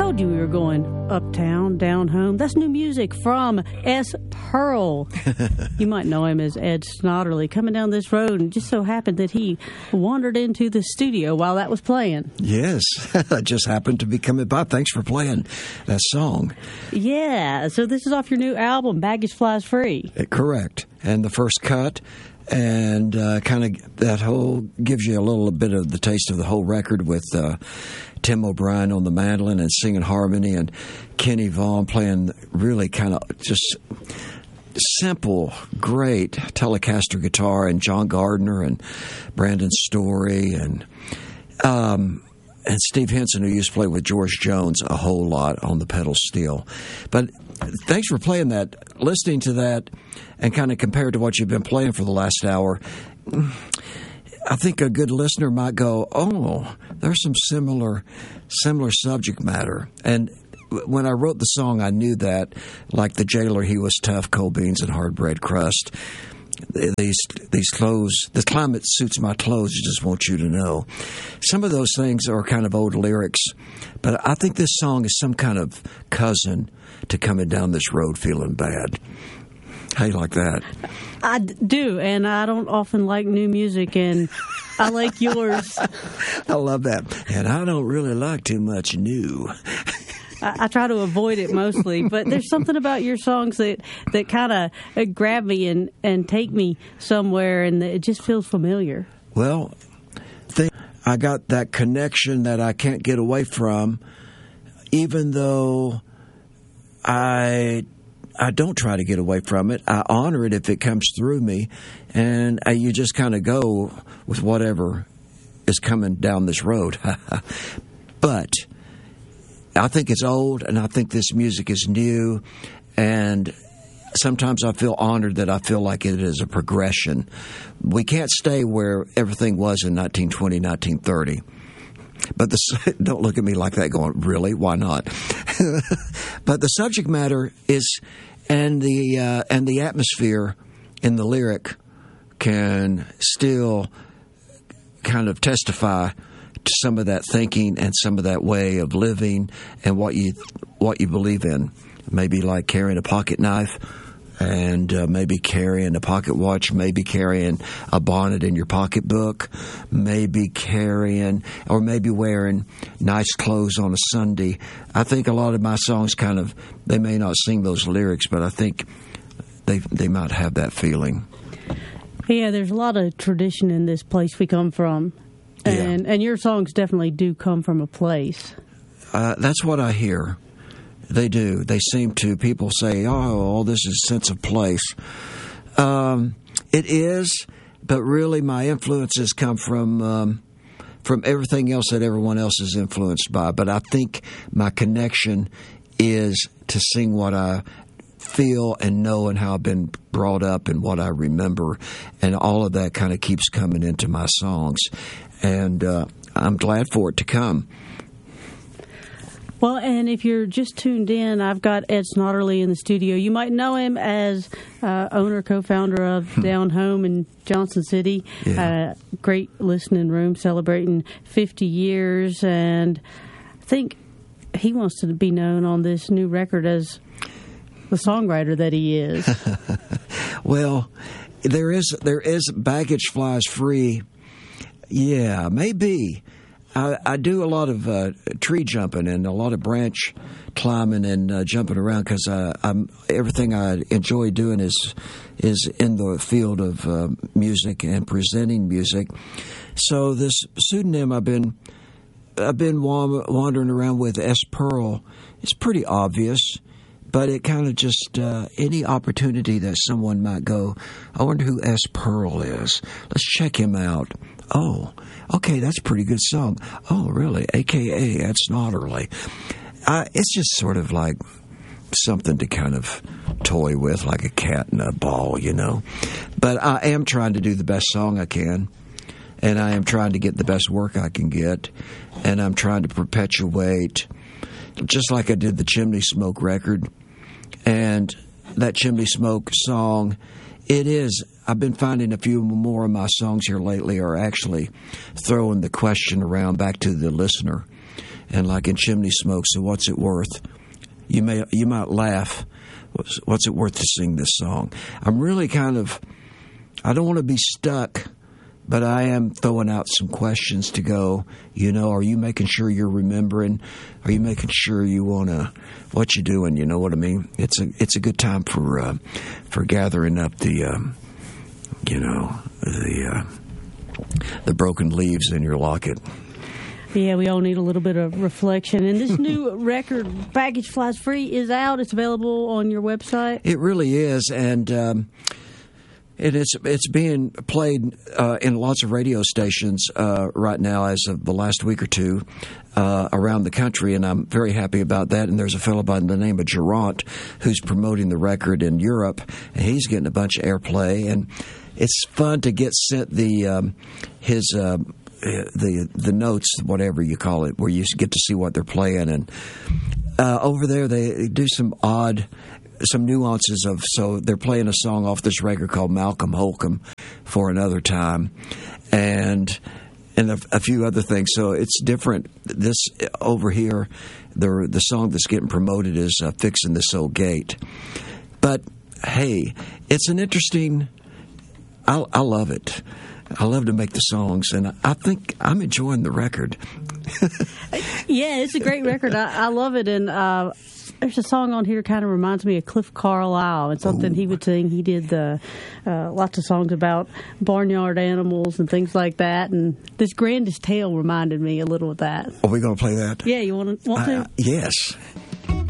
told you we were going uptown, down home. That's new music from S. Pearl. You might know him as Ed Snodderly, coming down this road, and just so happened that he wandered into the studio while that was playing. Yes, I just happened to be coming by. Thanks for playing that song. Yeah, so this is off your new album, Baggage Flies Free. Correct. And the first cut, and kind of that whole gives you a little bit of the taste of the whole record with Tim O'Brien on the mandolin and singing harmony, and Kenny Vaughan playing really kind of just simple, great Telecaster guitar, and John Gardner and Brandon Story and Steve Henson, who used to play with George Jones a whole lot on the pedal steel. But thanks for playing that. Listening to that and kind of compared to what you've been playing for the last hour, I think a good listener might go, oh, there's some similar subject matter. And when I wrote the song, I knew that, like the jailer, he was tough, cold beans and hard bread crust. These clothes, the climate suits my clothes, I just want you to know. Some of those things are kind of old lyrics, but I think this song is some kind of cousin to coming down this road feeling bad. How you like that? I do, and I don't often like new music, and I like yours. I love that. And I don't really like too much new. I try to avoid it mostly, but there's something about your songs that kind of grab me and take me somewhere, and it just feels familiar. Well, I got that connection that I can't get away from, even though I don't try to get away from it. I honor it if it comes through me, and you just kind of go with whatever is coming down this road. But I think it's old, and I think this music is new, and sometimes I feel honored that I feel like it is a progression. We can't stay where everything was in 1920, 1930. But don't look at me like that going, really? Why not? But the subject matter is, and the atmosphere in the lyric can still kind of testify to some of that thinking and some of that way of living and what you believe in. Maybe like carrying a pocket knife, and maybe carrying a pocket watch, maybe carrying a bonnet in your pocketbook, maybe carrying or maybe wearing nice clothes on a Sunday. I think a lot of my songs they may not sing those lyrics, but I think they might have that feeling. Yeah, there's a lot of tradition in this place we come from. And your songs definitely do come from a place. That's what I hear. They do. They seem to. People say, oh, this is a sense of place. It is, but really my influences come from everything else that everyone else is influenced by. But I think my connection is to sing what I feel and know and how I've been brought up and what I remember. And all of that kind of keeps coming into my songs. And I'm glad for it to come. Well, and if you're just tuned in, I've got Ed Snodderly in the studio. You might know him as owner, co-founder of Down Home in Johnson City. Yeah. Great listening room celebrating 50 years. And I think he wants to be known on this new record as the songwriter that he is. Well, there is Baggage Flies Free. Yeah, maybe. I do a lot of tree jumping and a lot of branch climbing and jumping around because everything I enjoy doing is in the field of music and presenting music. So this pseudonym I've been wandering around with, S. Pearl. It's pretty obvious, but it kind of just any opportunity that someone might go, I wonder who S. Pearl is. Let's check him out. Oh, okay, that's a pretty good song. Oh, really? AKA Ed Snodderly. It's just sort of like something to kind of toy with, like a cat and a ball, you know. But I am trying to do the best song I can, and I am trying to get the best work I can get, and I'm trying to perpetuate, just like I did the Chimney Smoke record, and that Chimney Smoke song, it is. I've been finding a few more of my songs here lately are actually throwing the question around back to the listener. and like in Chimney Smoke, so what's it worth? You might laugh. What's it worth to sing this song? I'm really I don't want to be stuck, but I am throwing out some questions to go, are you making sure you're remembering? Are you making sure you want to, what you doing? You know what I mean? It's a good time for gathering up the broken leaves in your locket. Yeah, we all need a little bit of reflection. And this new record, Baggage Flies Free, is out. It's available on your website. It really is, and it's being played in lots of radio stations right now as of the last week or two around the country, and I'm very happy about that. And there's a fellow by the name of Gerant who's promoting the record in Europe, and he's getting a bunch of airplay. And it's fun to get sent the notes, whatever you call it, where you get to see what they're playing. And over there, they do some nuances so they're playing a song off this record called Malcolm Holcomb for Another Time, and a few other things. So it's different. This over here, the song that's getting promoted is Fixing This Old Gate. But hey, it's an interesting. I love it. I love to make the songs, and I think I'm enjoying the record. Yeah, it's a great record. I love it, and there's a song on here kind of reminds me of Cliff Carlisle. It's something he would sing. He did lots of songs about barnyard animals and things like that, and this Grandest Tale reminded me a little of that. Are we going to play that? Yeah, you want to? Yes.